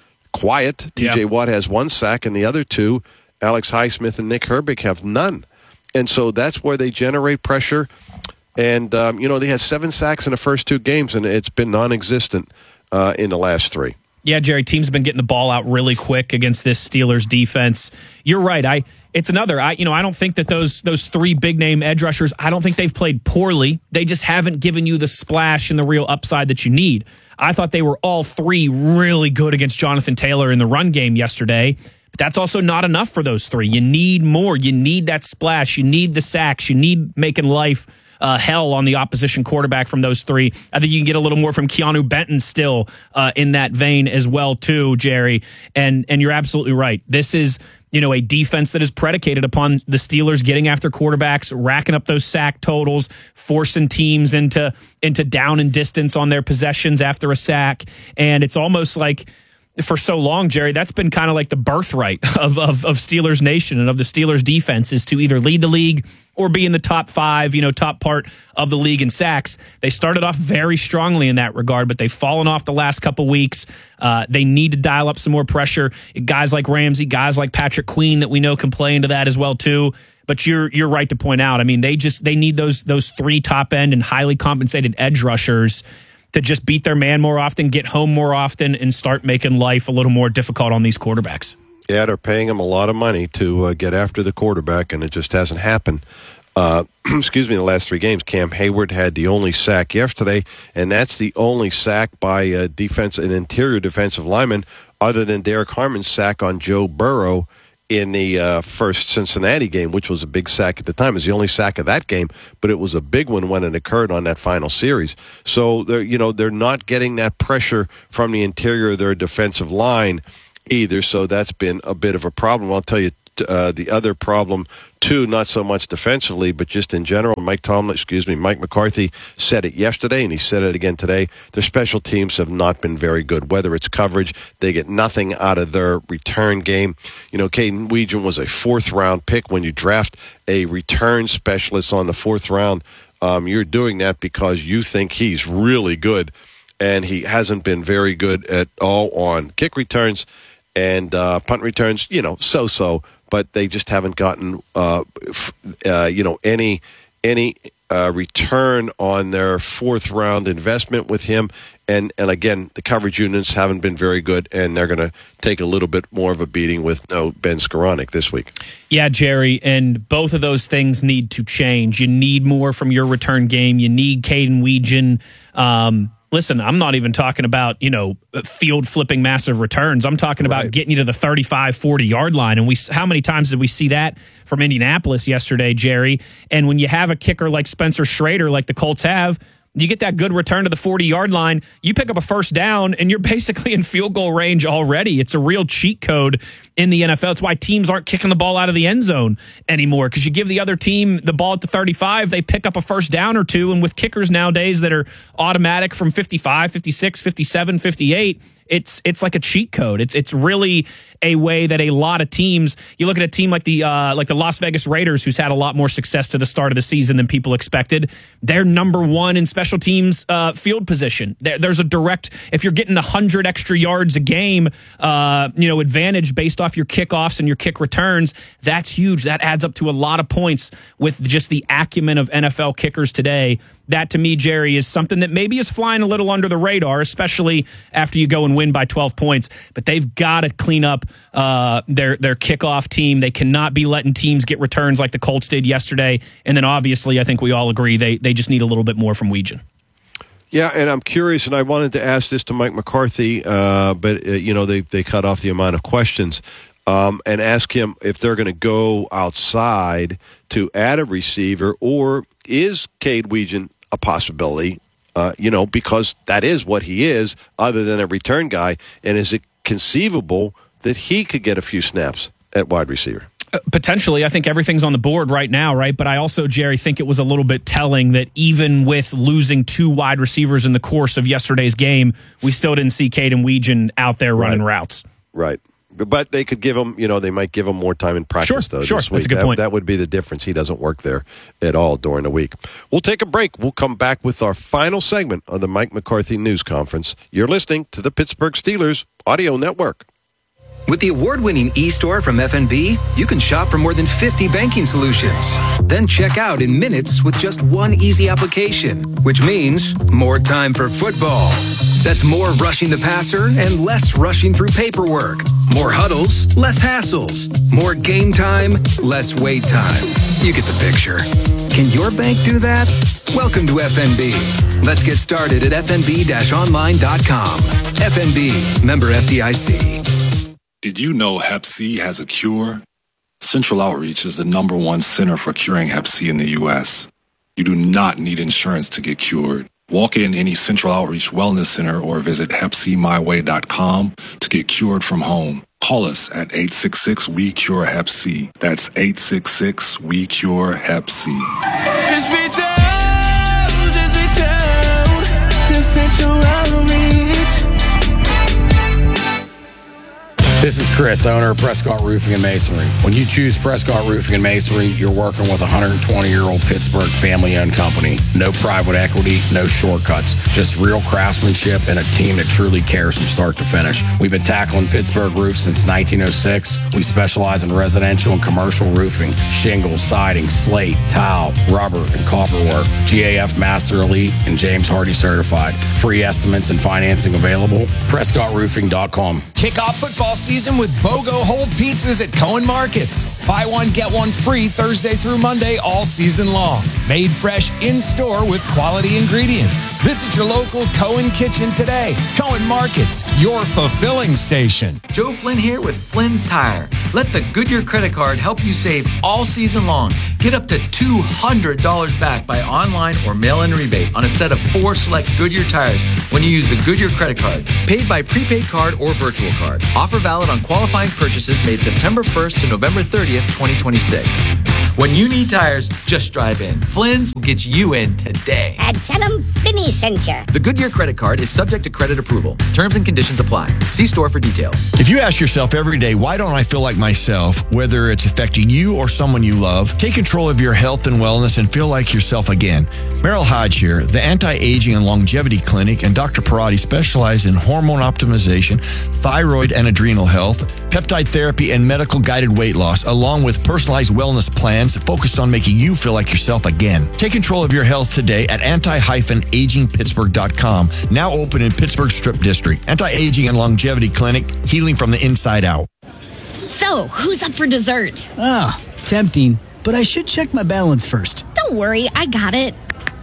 quiet. T J. Yep. Watt has one sack, and the other two, Alex Highsmith and Nick Herbig, have none. And so that's where they generate pressure. And, um, you know, they had seven sacks in the first two games, and it's been non-existent uh, in the last three. Yeah, Jerry, teams have been getting the ball out really quick against this Steelers defense. You're right. I It's another, I you know, I don't think that those those three big-name edge rushers, I don't think they've played poorly. They just haven't given you the splash and the real upside that you need. I thought they were all three really good against Jonathan Taylor in the run game yesterday. That's also not enough for those three. You need more. You need that splash. You need the sacks. You need making life uh, hell on the opposition quarterback from those three. I think you can get a little more from Keanu Benton still uh, in that vein as well, too, Jerry. And and you're absolutely right. This is, you know, a defense that is predicated upon the Steelers getting after quarterbacks, racking up those sack totals, forcing teams into into down and distance on their possessions after a sack. And it's almost like, for so long, Jerry, that's been kind of like the birthright of, of of Steelers Nation and of the Steelers defense, is to either lead the league or be in the top five, you know, top part of the league in sacks. They started off very strongly in that regard, but they've fallen off the last couple weeks. Uh, they need to dial up some more pressure. Guys like Ramsey, guys like Patrick Queen that we know can play into that as well too. But you're you're right to point out. I mean, they just they need those those three top end and highly compensated edge rushers to just beat their man more often, get home more often, and start making life a little more difficult on these quarterbacks. Yeah, they're paying them a lot of money to uh, get after the quarterback, and it just hasn't happened. Uh, excuse me, in the last three games. Cam Hayward had the only sack yesterday, and that's the only sack by a defense, an interior defensive lineman, other than Derek Harmon's sack on Joe Burrow in the uh, first Cincinnati game, which was a big sack at the time. It was the only sack of that game, but it was a big one when it occurred on that final series. So they're, you know, they're not getting that pressure from the interior of their defensive line either. So that's been a bit of a problem. I'll tell you uh, the other problem too, not so much defensively, but just in general. Mike Tomlin, excuse me, Mike McCarthy said it yesterday, and he said it again today. Their special teams have not been very good. Whether it's coverage, they get nothing out of their return game. You know, Caden Weegan was a fourth-round pick. When you draft a return specialist on the fourth round, um, you're doing that because you think he's really good, and he hasn't been very good at all on kick returns and uh, punt returns, you know, so-so. But they just haven't gotten, uh, uh, you know, any any uh, return on their fourth round investment with him. And and again, the coverage units haven't been very good, and they're going to take a little bit more of a beating with no Ben Skoranek this week. Yeah, Jerry, and both of those things need to change. You need more from your return game. You need Caden Weegan. Um, Listen, I'm not even talking about, you know, field flipping massive returns. I'm talking about right. getting you to the thirty-five, forty-yard line. And we, how many times did we see that from Indianapolis yesterday, Jerry? And when you have a kicker like Spencer Schrader, like the Colts have, you get that good return to the forty-yard line, you pick up a first down, and you're basically in field goal range already. It's a real cheat code in the N F L. It's why teams aren't kicking the ball out of the end zone anymore, because you give the other team the ball at the thirty-five, they pick up a first down or two, and with kickers nowadays that are automatic from fifty-five, fifty-six, fifty-seven, fifty-eight, it's it's like a cheat code. It's it's really a way that a lot of teams, you look at a team like the uh, like the Las Vegas Raiders, who's had a lot more success to the start of the season than people expected. They're number one in special teams uh, field position. There, there's a direct, if you're getting one hundred extra yards a game, uh, you know, advantage based off your kickoffs and your kick returns, that's huge. That adds up to a lot of points with just the acumen of N F L kickers today. That, to me, Jerry, is something that maybe is flying a little under the radar, especially after you go and win by twelve points. But they've got to clean up uh, their their kickoff team. They cannot be letting teams get returns like the Colts did yesterday. And then, obviously, I think we all agree they they just need a little bit more from Weegan. Yeah, and I'm curious, and I wanted to ask this to Mike McCarthy, uh, but, uh, you know, they, they cut off the amount of questions, um, and ask him if they're going to go outside to add a receiver, or is Cade Weegan a possibility, uh, you know, because that is what he is, other than a return guy, and is it conceivable that he could get a few snaps at wide receiver? Potentially. I think everything's on the board right now, right? But I also, Jerry, think it was a little bit telling that even with losing two wide receivers in the course of yesterday's game, we still didn't see Caden Weegan out there running right. routes. Right. But they could give him, you know, they might give him more time in practice, sure, though. Sure, this that's week. a good that, point. That would be the difference. He doesn't work there at all during the week. We'll take a break. We'll come back with our final segment of the Mike McCarthy News Conference. You're listening to the Pittsburgh Steelers Audio Network. With the award-winning eStore from F N B, you can shop for more than fifty banking solutions. Then check out in minutes with just one easy application, which means more time for football. That's more rushing the passer and less rushing through paperwork. More huddles, less hassles. More game time, less wait time. You get the picture. Can your bank do that? Welcome to F N B. Let's get started at f n b dash online dot com. F N B, member F D I C. Did you know Hep C has a cure? Central Outreach is the number one center for curing Hep C in the U S. You do not need insurance to get cured. Walk in any Central Outreach Wellness Center or visit hep c my way dot com to get cured from home. Call us at eight six six, we cure hep C. That's eight six six, we cure hep C. Just reach out, just reach out to Central Outreach. This is Chris, owner of Prescott Roofing and Masonry. When you choose Prescott Roofing and Masonry, you're working with a one hundred twenty-year-old Pittsburgh family-owned company. No private equity, no shortcuts. Just real craftsmanship and a team that truly cares from start to finish. We've been tackling Pittsburgh roofs since nineteen oh six. We specialize in residential and commercial roofing, shingles, siding, slate, tile, rubber, and copper work. G A F Master Elite and James Hardy certified. Free estimates and financing available. Prescott Roofing dot com. Kick off football season with with BOGO whole pizzas at Cohen Markets. Buy one, get one free Thursday through Monday all season long. Made fresh in-store with quality ingredients. Visit your local Cohen Kitchen today. Cohen Markets, your fulfilling station. Joe Flynn here with Flynn's Tire. Let the Goodyear credit card help you save all season long. Get up to two hundred dollars back by online or mail-in rebate on a set of four select Goodyear tires when you use the Goodyear credit card. Paid by prepaid card or virtual card. Offer valid on qualifying purchases made September first to November thirtieth, twenty twenty-six. When you need tires, just drive in. Flynn's will get you in today. And tell them Finny sent you. The Goodyear credit card is subject to credit approval. Terms and conditions apply. See store for details. If you ask yourself every day, why don't I feel like myself, whether it's affecting you or someone you love, take control of your health and wellness and feel like yourself again. Meryl Hodge here. The Anti-Aging and Longevity Clinic and Doctor Parati specialize in hormone optimization, thyroid and adrenal health, peptide therapy, and medical guided weight loss, along with personalized wellness plans focused on making you feel like yourself again. Take control of your health today at anti aging pittsburgh dot com. Now open in Pittsburgh Strip District. Anti-Aging and Longevity Clinic, healing from the inside out. So, who's up for dessert? Ah, tempting, but I should check my balance first. Don't worry, I got it.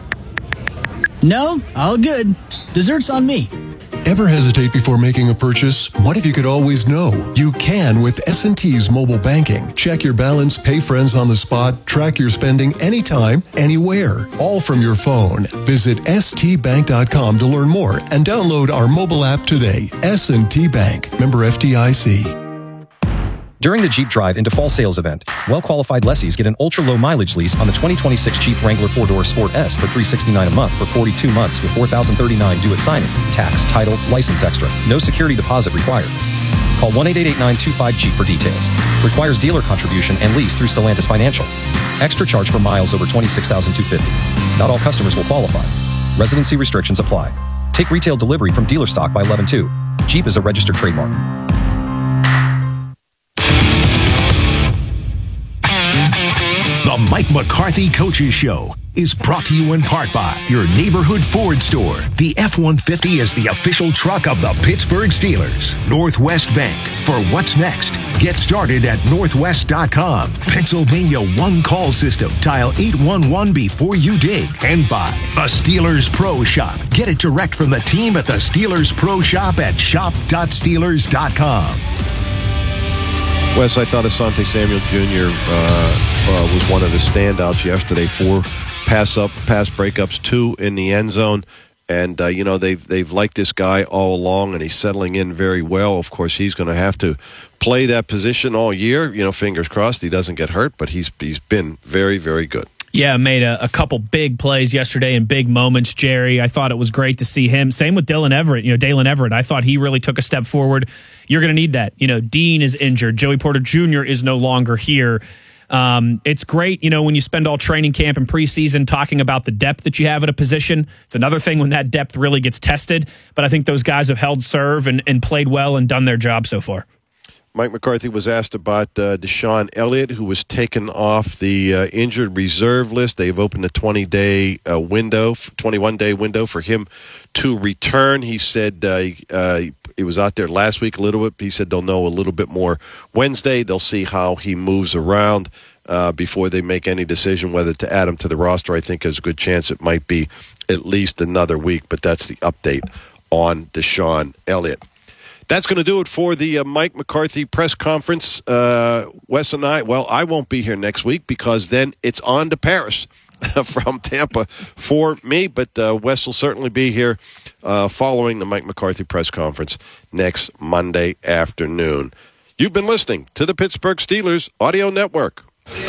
No, all good. Dessert's on me. Ever hesitate before making a purchase? What if you could always know? You can with S and T's mobile banking. Check your balance, pay friends on the spot, track your spending anytime, anywhere, all from your phone. Visit S T bank dot com to learn more and download our mobile app today. S and T Bank, member F D I C. During the Jeep Drive into Fall Sales event, well-qualified lessees get an ultra-low mileage lease on the twenty twenty-six Jeep Wrangler four-door Sport S for three hundred sixty-nine dollars a month for forty-two months with four thousand thirty-nine dollars due at signing. Tax, title, license extra. No security deposit required. Call one eight eight eight nine two five Jeep for details. Requires dealer contribution and lease through Stellantis Financial. Extra charge for miles over twenty-six thousand two hundred fifty dollars. Not all customers will qualify. Residency restrictions apply. Take retail delivery from dealer stock by eleven two. Jeep is a registered trademark. The Mike McCarthy Coaches Show is brought to you in part by your neighborhood Ford store. The F one fifty is the official truck of the Pittsburgh Steelers. Northwest Bank. For what's next, get started at northwest dot com. Pennsylvania One Call System. Dial eight one one before you dig. And by the Steelers Pro Shop. Get it direct from the team at the Steelers Pro Shop at shop dot steelers dot com. Wes, I thought Asante Samuel Junior Uh, uh, was one of the standouts yesterday. Four pass up, pass breakups, two in the end zone, and uh, you know they've they've liked this guy all along, and he's settling in very well. Of course, he's going to have to play that position all year. You know, fingers crossed he doesn't get hurt, but he's he's been very very good. Yeah, made a, a couple big plays yesterday in big moments, Jerry. I thought it was great to see him. Same with Dylan Everett. You know, Dalen Everett, I thought he really took a step forward. You're going to need that. You know, Dean is injured. Joey Porter Junior is no longer here. Um, it's great, you know, when you spend all training camp and preseason talking about the depth that you have at a position. It's another thing when that depth really gets tested. But I think those guys have held serve and, and played well and done their job so far. Mike McCarthy was asked about uh, Deshaun Elliott, who was taken off the uh, injured reserve list. They've opened a twenty-day uh, window, twenty-one-day window for him to return. He said uh, uh, he was out there last week a little bit. He said they'll know a little bit more Wednesday. They'll see how he moves around uh, before they make any decision whether to add him to the roster. I think there's a good chance it might be at least another week, but that's the update on Deshaun Elliott. That's going to do it for the uh, Mike McCarthy press conference. Uh, Wes and I, well, I won't be here next week because then it's on to Paris from Tampa for me. But uh, Wes will certainly be here uh, following the Mike McCarthy press conference next Monday afternoon. You've been listening to the Pittsburgh Steelers Audio Network.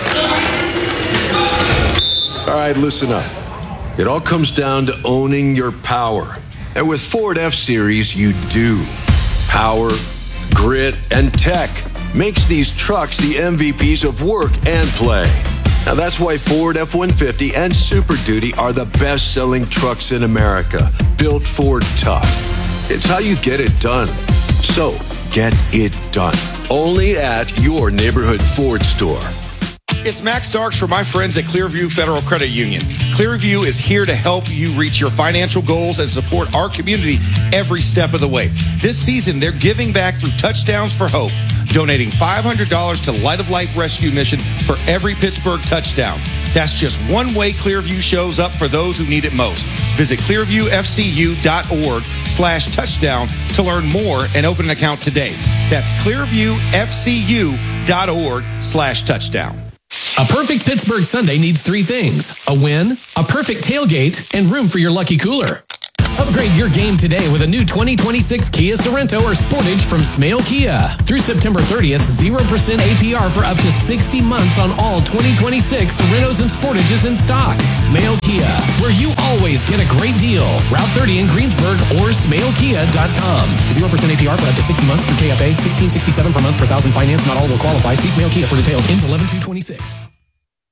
All right, listen up. It all comes down to owning your power. And with Ford F-Series, you do. Power, grit, and tech makes these trucks the M V Ps of work and play. Now that's why Ford F one fifty and Super Duty are the best-selling trucks in America. Built Ford tough. It's how you get it done. So, get it done. Only at your neighborhood Ford store. It's Max Starks for my friends at Clearview Federal Credit Union. Clearview is here to help you reach your financial goals and support our community every step of the way. This season, they're giving back through Touchdowns for Hope. donating five hundred dollars to Light of Life Rescue Mission for every Pittsburgh touchdown. That's just one way Clearview shows up for those who need it most. Visit clearviewfcu.org slash touchdown to learn more and open an account today. That's clearviewfcu.org slash touchdown. A perfect Pittsburgh Sunday needs three things: a win, a perfect tailgate, and room for your lucky cooler. Upgrade your game today with a new twenty twenty-six Kia Sorento or Sportage from Smale Kia. Through September thirtieth, zero percent A P R for up to sixty months on all twenty twenty-six Sorentos and Sportages in stock. Smale Kia, where you always get a great deal. Route thirty in Greensburg or smale kia dot com. zero percent A P R for up to sixty months through K F A. sixteen sixty-seven per month per thousand finance. Not all will qualify. See Smale Kia for details. Ends eleven two twenty-six.